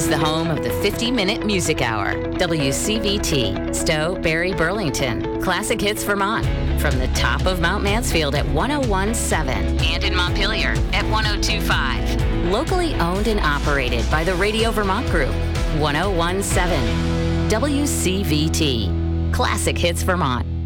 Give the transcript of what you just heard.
the home of the 50-minute music hour. WCVT, Stowe, Barrie, Burlington. Classic Hits Vermont. From the top of Mount Mansfield at 101.7 and in Montpelier at 102.5. Locally owned and operated by the Radio Vermont Group. 101.7 WCVT. Classic Hits Vermont.